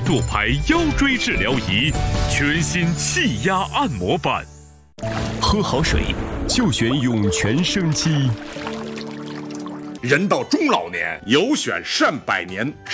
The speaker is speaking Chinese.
舵牌腰椎治疗仪，全新气压按摩版。喝好水就选涌泉生机。 人到中老年，有选善百年。